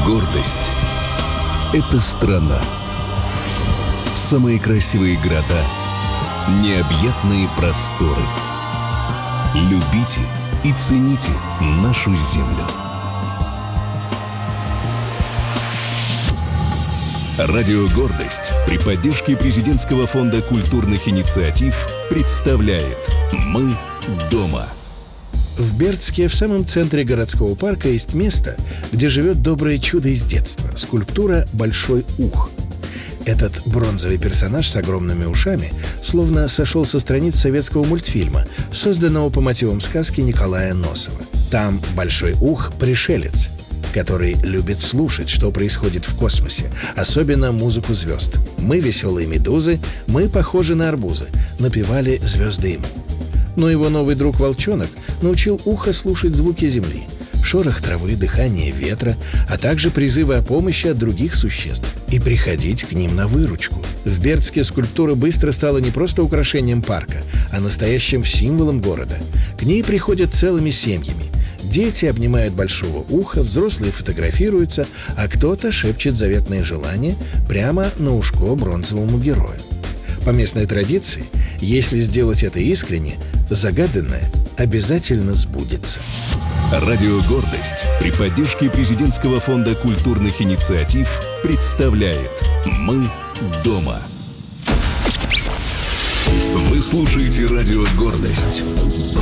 Гордость — это страна. Самые красивые города, необъятные просторы. Любите и цените нашу землю. Радио «Гордость» при поддержке Президентского фонда культурных инициатив представляет «Мы дома». В Бердске, в самом центре городского парка, есть место, где живет доброе чудо из детства – скульптура «Большой ух». Этот бронзовый персонаж с огромными ушами словно сошел со страниц советского мультфильма, созданного по мотивам сказки Николая Носова. Там Большой ух – пришелец, который любит слушать, что происходит в космосе, особенно музыку звезд. «Мы веселые медузы, мы похожи на арбузы», напевали звезды ему. Но его новый друг Волчонок научил ухо слушать звуки земли, шорох травы, дыхание ветра, а также призывы о помощи от других существ, и приходить к ним на выручку. В Бердске скульптура быстро стала не просто украшением парка, а настоящим символом города. К ней приходят целыми семьями. Дети обнимают Большого уха, взрослые фотографируются, а кто-то шепчет заветные желания прямо на ушко бронзовому герою. По местной традиции, если сделать это искренне, загаданное обязательно сбудется. Радио «Гордость» при поддержке Президентского фонда культурных инициатив представляет «Мы дома». Вы слушаете радио «Гордость».